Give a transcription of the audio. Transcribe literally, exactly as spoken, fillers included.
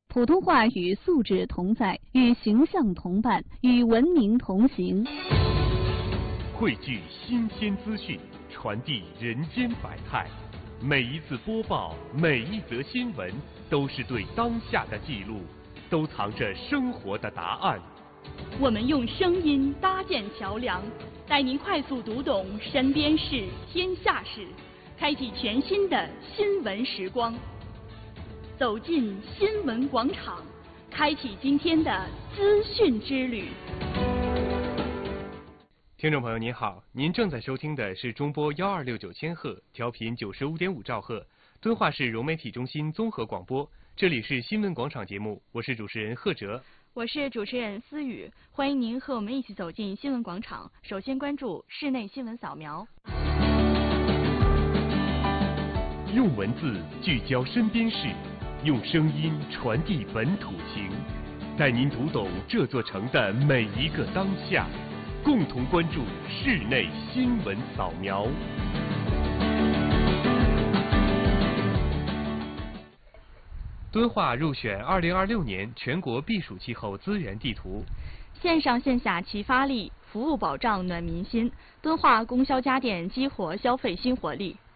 普通话与素质同在，与形象同伴，与文明同行。 汇聚新鲜资讯，传递人间百态。每一次播报，每一则新闻，都是对当下的记录，都藏着生活的答案。 我们用声音搭建桥梁，带您快速读懂身边事、天下事，开启全新的新闻时光。走进新闻广场，开启今天的资讯之旅。 听众朋友您好，您正在收听的是中波幺二六九千赫，调频九十五点五兆赫，敦化市融媒体中心综合广播。这里是新闻广场节目，我是主持人贺哲， 我是主持人思雨，欢迎您和我们一起走进新闻广场。首先关注室内新闻扫描。 用文字聚焦身边事，用声音传递本土情，带您读懂这座城的每一个当下。共同关注室内新闻扫描。敦化入选二零二六年全国避暑气候资源地图。 线上线下齐发力，服务保障暖民心。敦化供销家电激活消费新活力。